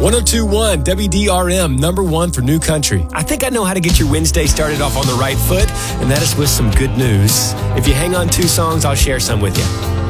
1021 WDRM, number one for New Country. I think I know how to get your Wednesday started off on the right foot, and that is with some good news. If you hang on 2 songs, I'll share some with you.